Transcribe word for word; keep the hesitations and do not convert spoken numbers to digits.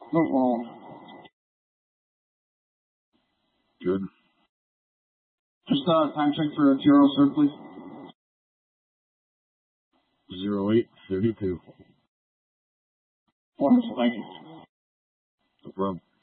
Uh-oh. Good. Just uh, time check for T R L, sir, please. Zero eight thirty two. Wonderful, thank you. No problem.